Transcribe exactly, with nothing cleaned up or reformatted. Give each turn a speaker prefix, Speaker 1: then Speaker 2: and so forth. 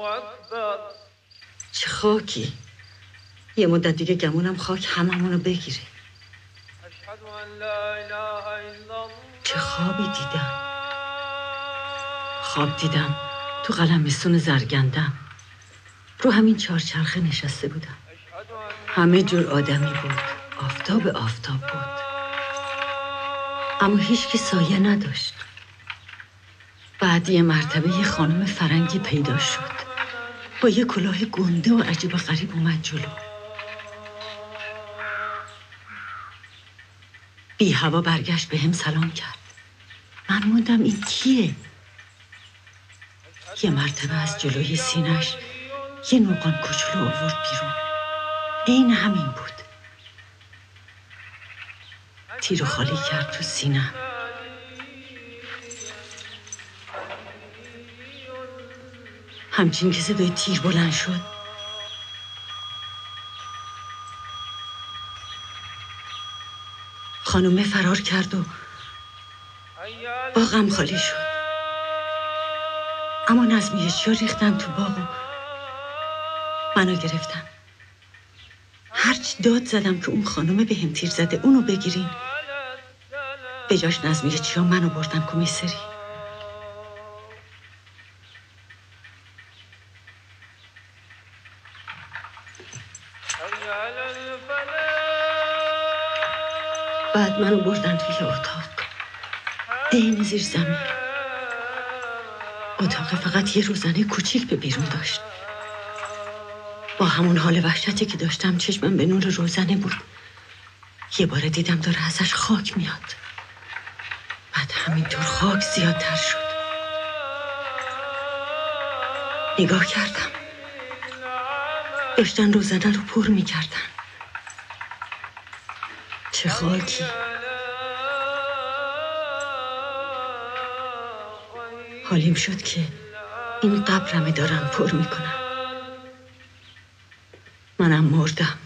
Speaker 1: چه خاکی. یه مدت دیگه گمونم خاک هممونو بگیره. چه خوابی دیدم. خواب دیدم تو قلمستون زرگندم رو همین چهارچرخه نشسته بودم. همه جور آدمی بود. آفتاب آفتاب بود، اما هیچ کی سایه نداشت. بعد یه مرتبه یه خانم فرنگی پیدا شد با یه کلاه گنده و عجیب و غریب اومد جلو. بی هوا برگشت به هم سلام کرد. من موندم این کیه؟ یه مرتبه از جلوی سینش یه نوقان کوچولو آورد بیرون. عین همین بود. تیرو خالی کرد تو سینم. همچین که صدای تیر بلند شد، خانومه فرار کرد و باغم خالی شد. اما نظمیشیا ریختن تو باغ و منو گرفتن. هرچی داد زدم که اون خانومه به هم تیر زده اونو بگیرین، به جاش نظمیشیا منو بردن کمیسری. بعد منو بردن توی اتاق عین زیر زمین. اتاق فقط یه روزنه کوچیک به بیرون داشت. با همون حال وحشتی که داشتم چشمم به نور روزنه بود. یه بار دیدم داره ازش خاک میاد. بعد همینطور خاک زیادتر شد. نگاه کردم، داشتن روزنه رو پر میکردن. چه خاکی. حالیم شد که این قبرمه دارم پر میکنم. منم مردم.